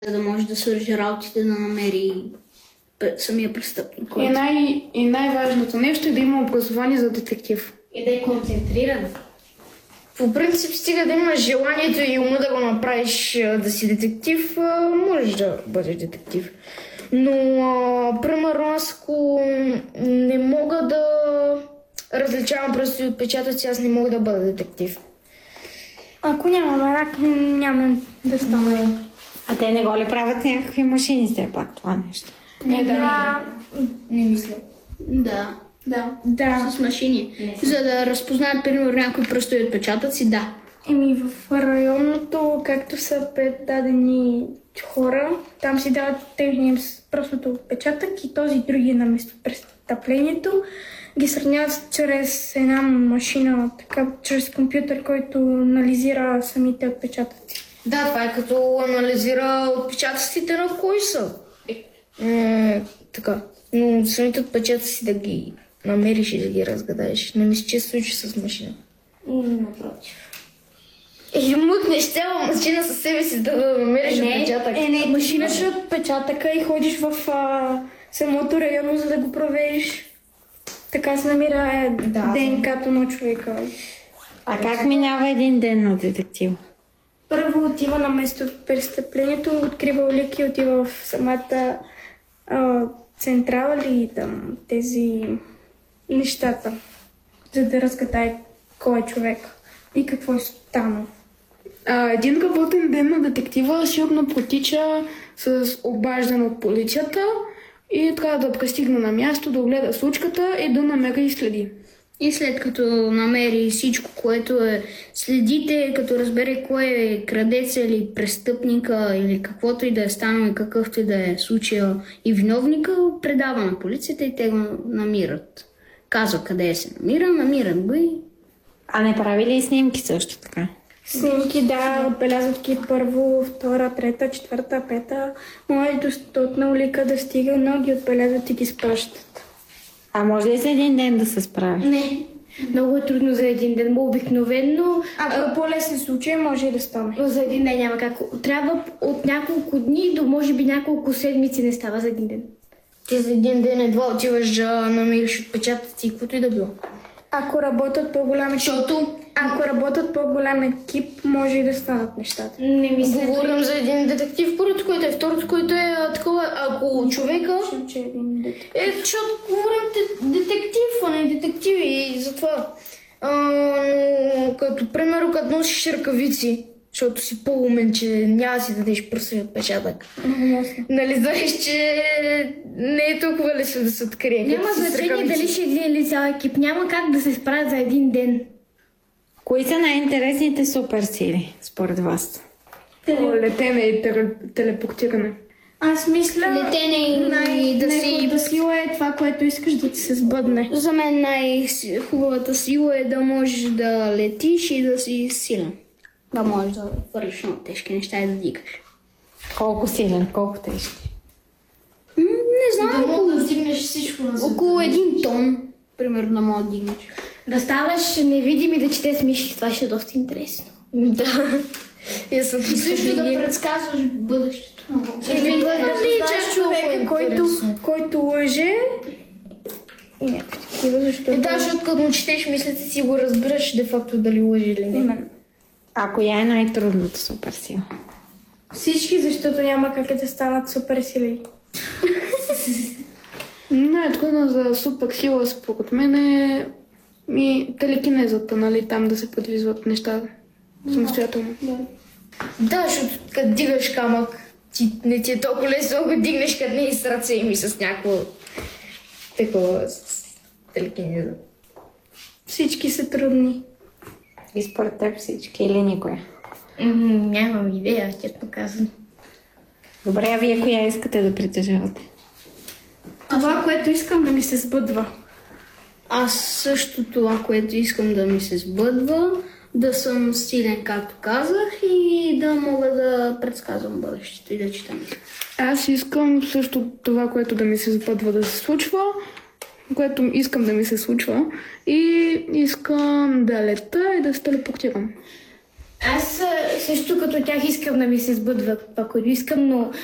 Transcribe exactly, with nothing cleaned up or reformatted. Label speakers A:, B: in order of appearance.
A: за да може да свърши работите, да намери самия престъпник.
B: И, най- и най-важното нещо е да има образование за детектив.
C: И да е концентриран.
D: По принцип, стига да имаш желанието и ума да го направиш да си детектив, можеш да бъдеш детектив. Но, а, примерно, аз ако не мога да различавам пръстови отпечатъци, аз не мога да бъда детектив.
E: Ако няма марак, няма да стане.
C: А те не го ли правят някакви машини с пак това нещо?
E: Не, да.
C: Не мисля.
A: Да.
E: Да. Да.
A: С машини. За да разпознаят, примерно, някои пръстови отпечатъци, да.
E: Еми в районното, както са пет дадени хора, там си дават техния пръстото отпечатък и този други на местопрестъплението ги сравняват чрез една машина, така, чрез компютър, който анализира самите отпечатъци.
D: Да, това е като анализира отпечатъците на кой са. Е, така. Но самите отпечатъци да ги намериш и да ги разгадаеш. Не мисля, че се случи с машина.
C: Напротив.
D: И мъкнеш цяла машина със себе си да намериш
E: Е,
D: отпечатък.
E: Е, не, машинаш отпечатъка и ходиш в а, самото районо, за да го провериш. Така се намира е,
C: Да.
E: ДНК-то на човека.
C: А как минава един ден на детектива?
E: Първо отива на место престъплението, открива улики, отива в самата а, централа или там тези нещата, за да разгадае кой е човек и какво е станало.
B: А, един работен ден на детектива сигурно протича с обаждане от полицията и трябва да пристигне на място, да огледа случката и да намери следи.
A: И след като намери всичко, което е следите, като разбере кой е крадеца или престъпника или каквото и да е станало и какъвто и да е случая и виновника, предава на полицията и те го намират. Казва къде се намира, намират го и...
C: А не прави ли снимки също така?
E: Снимки, да, отбелязват ги първо, втора, трета, четвърта, пета. Може до стотна улика да стига, но ги отбелязват и ги спращат.
C: А може ли за един ден да се справи?
E: Не.
F: Много е трудно за един ден, но обикновено
E: Ако по-лесен случай може и да стане.
F: но за един ден няма как. Трябва от няколко дни до може би няколко седмици, не става за един ден.
D: Ти за един ден едва отиваш да намериш отпечатъци, каквото и да било.
E: Ако работят по-голям екип,
D: Защото
E: ако работят по-голям екип, може и да станат нещата.
F: Не мисля,
D: говорим за един детектив, първото, което е, второто, което е а, такова, ако човека...
E: Че е един детектив.
D: Е, защото говорим де- детектив, а не детективи и затова. А, но като примерно, като носиш ръкавици, защото си по-умен, че няма да си дадеш пръстови отпечатък. Нали знаеш, че не е толкова лесно да се открие.
F: няма
D: като си с
F: значение
D: ръкавици.
F: дали ще е един или цял екип. Няма как да се справят за един ден.
C: Кои са най-интересните суперсили, според вас?
B: О, летене и теле- телепортиране.
E: Аз мисля,
A: Летене и
E: най-
A: да си-
E: най-хубавата сила е това, което искаш да ти се сбъдне.
A: За мен най-хубавата сила е да можеш да летиш и да си силен. Да можеш да вървиш много тежки неща и да дигаш.
C: Колко силен, колко тежки?
A: М, Не знам,
D: Да
A: около,
D: мога да стигнеш всичко на света.
A: около един тон, примерно, да мога да дигнеш.
F: Да ставаш невидим и да четеш мишки, това ще е доста интересно.
D: Да. И съм
A: Също да предсказваш бъдещето.
E: Или да
D: да
E: знаеш човека, който, който лъже и някакви такива, защото...
D: И да, защото като четеш мислите си го разбираш де-факто дали лъжи или не.
E: Именно.
C: А коя е най-трудната суперсила?
E: Всички, защото няма как да станат супер сили.
B: Най-трудно за супер сила, според мен е ми телекинезата, нали, там да се подвизват неща самостоятелно.
D: Да, защото като дигаш камък, ти, не ти е толкова лесно да го дигнеш, като не и с ръце и ми с някакво такова с телекинеза.
E: Всички са трудни.
C: И според теб всички или никоя?
D: М, Нямам идея, честно казвам.
C: Добре, а вие коя искате да притежавате?
E: Това, което искам да ми се сбъдва.
A: Аз също това, което искам да ми се сбъдва, да съм силен, както казах, и да мога да предсказвам бъдещето и да читам.
B: Аз искам също това, което да ми се сбъдва да се случва, което искам да ми се случва и искам да лета и да се телепортирам.
F: Аз а, също като тях искам да ми се сбъдва това, което искам, но